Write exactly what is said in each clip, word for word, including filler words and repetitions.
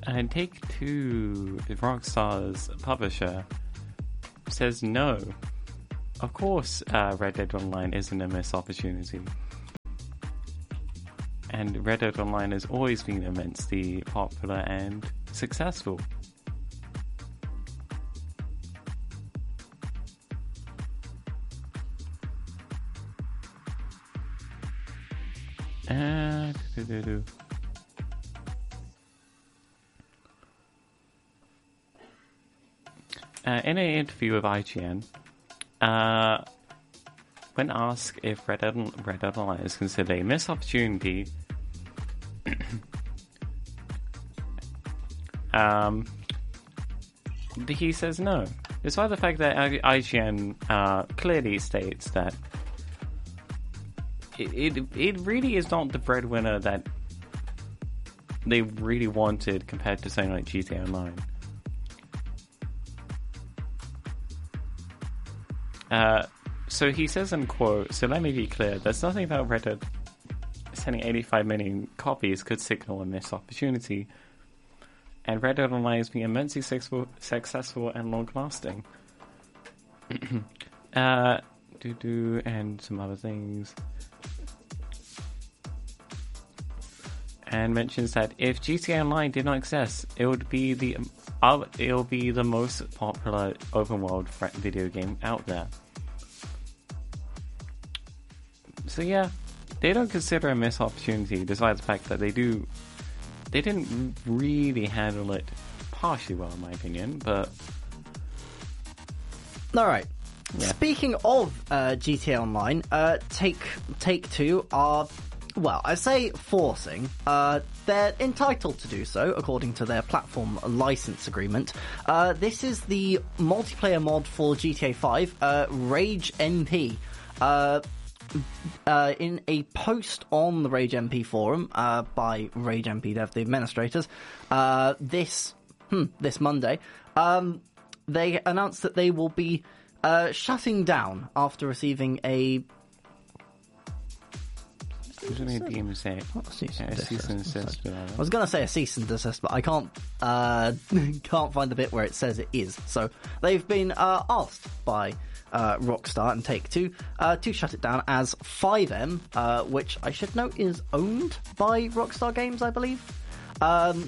And Take-Two, Rockstar's publisher, says no. Of course, uh, Red Dead Online isn't a missed opportunity. And Red Dead Online has always been immensely popular and successful. Uh, doo-doo-doo-doo. Uh, in an interview with I G N, uh, when asked if Red Dead, Red Dead Online is considered a missed opportunity, um, he says no. Despite the fact that I G N uh, clearly states that it, it it really is not the breadwinner that they really wanted compared to something like G T A Online. Uh, so he says in quote, so let me be clear, there's nothing about Red Dead selling eighty-five million copies could signal a missed opportunity. And Red Dead Online has been immensely successful, successful and long-lasting. uh, doo-doo, and some other things. And mentions that if G T A Online did not exist, it would be the uh, it will be the most popular open-world video game out there. So yeah, they don't consider a missed opportunity, despite the fact that they do. They didn't really handle it partially well, in my opinion, but... Alright. Yeah. Speaking of uh, G T A Online, uh, Take Take-Two are, well, I say forcing. Uh, they're entitled to do so, according to their platform license agreement. Uh, this is the multiplayer mod for G T A five, uh, Rage N P. Uh... Uh, in a post on the Rage M P forum uh, by Rage M P Dev, the administrators, uh, this hmm, this Monday, um, they announced that they will be uh, shutting down after receiving a. Who's going to D M say? Cease and Yeah, desist. cease and desist. I was going to say a cease and desist, but I can't uh, can't find the bit where it says it is. So they've been uh, asked by uh, Rockstar and Take-Two uh, to shut it down as five M, uh, which I should note is owned by Rockstar Games, I believe, um,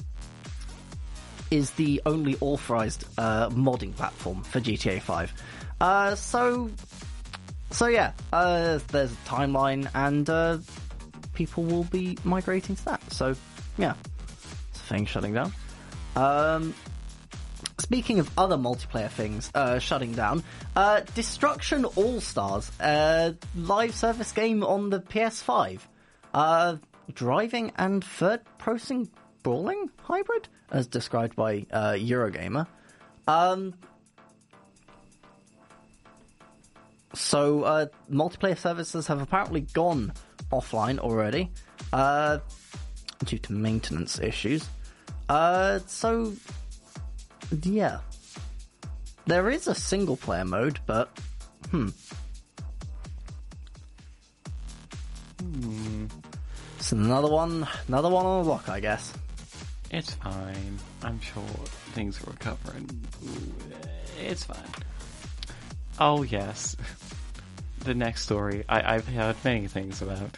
is the only authorized uh, modding platform for G T A five. Uh, so, so yeah, uh, there's a timeline, and uh, people will be migrating to that. So, yeah, it's a thing shutting down. Um, speaking of other multiplayer things uh, shutting down, uh, Destruction All-Stars, uh, live service game on the P S five. Uh, driving and third-person brawling hybrid, as described by uh, Eurogamer. Um, so, uh, multiplayer services have apparently gone offline already, uh, due to maintenance issues. Uh, so, yeah. There is a single player mode, but, hmm. Hmm. It's another one, another one on the block, I guess. It's fine. I'm sure things are recovering. It's fine. Oh, yes. The next story I, I've heard many things about.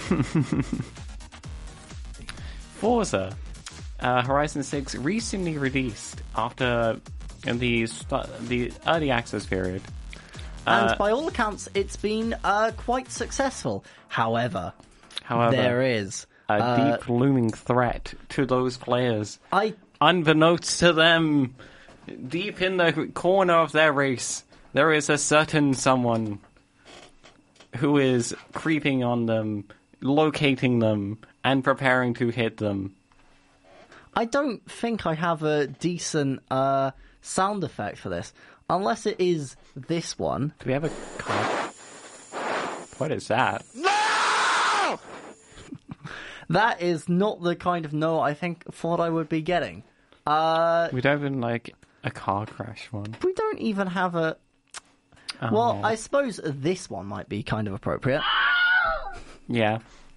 Forza uh, Horizon six recently released after the the early access period. And uh, by all accounts, it's been uh, quite successful. However, however, there is a uh, deep looming threat to those players. I Unbeknownst to them, deep in the corner of their race, there is a certain someone who is creeping on them, locating them, and preparing to hit them. I don't think I have a decent uh, sound effect for this, unless it is this one. Do we have a car? What is that? No! That is not the kind of no I think thought I would be getting. Uh, We don't even like a car crash one. we don't even have a... Oh. Well, I suppose this one might be kind of appropriate. Yeah.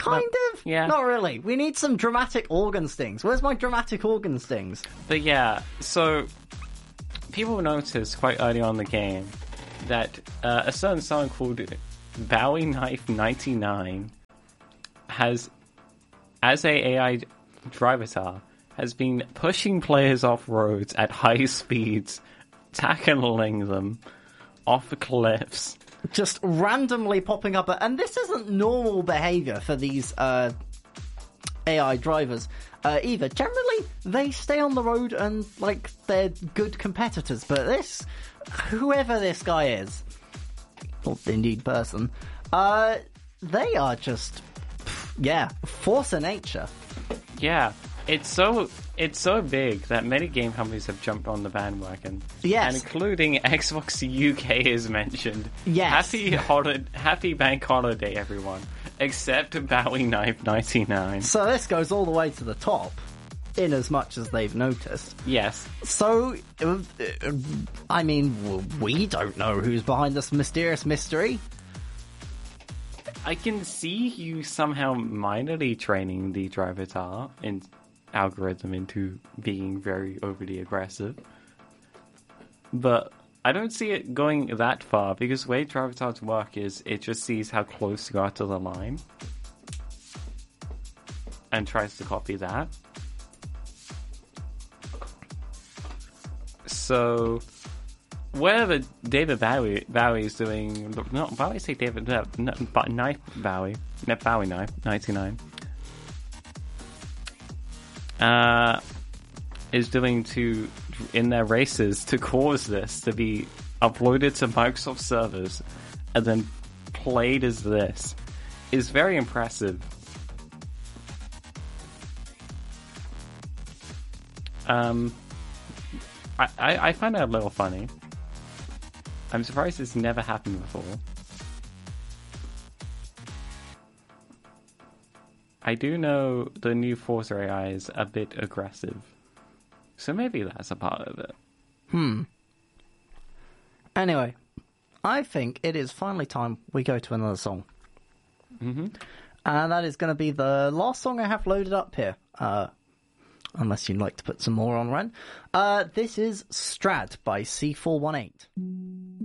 Kind But- of. yeah. Not really. We need some dramatic organ stings. Where's my dramatic organ stings? But yeah, so people noticed quite early on in the game that uh, a certain song called Bowie Knife ninety-nine has, as a AI drivatar, has been pushing players off roads at high speeds, tackling them off cliffs. Just randomly popping up. And this isn't normal behavior for these uh, A I drivers uh, either. Generally, they stay on the road and, like, they're good competitors. But this, whoever this guy is, or indeed person, uh, they are just, yeah, force of nature. Yeah, it's so it's so big that many game companies have jumped on the bandwagon. Yes. And including Xbox U K is mentioned. Yes. Happy holiday, happy bank holiday, everyone. Except Bowie Knife ninety-nine. So this goes all the way to the top, in as much as they've noticed. Yes. So, uh, uh, I mean, w- we don't know who's behind this mysterious mystery. I can see you somehow minorly training the drivatar in algorithm into being very overly aggressive. But I don't see it going that far, because the way drivatars work is it just sees how close you are to the line and tries to copy that. So whatever David Bowie Bowie is doing, not Bowie, say David, no, no, but Knife Bowie, no, Bowie Knife ninety-nine, uh, is doing to in their races to cause this to be uploaded to Microsoft servers and then played as this is very impressive. Um, I, I, I find that a little funny. I'm surprised this never happened before. I do know the new Forza A I is a bit aggressive. So maybe that's a part of it. Hmm. Anyway, I think it is finally time we go to another song. Mm-hmm. And that is going to be the last song I have loaded up here. Uh, unless you'd like to put some more on, Ren. Uh, this is Strad by C four one eight.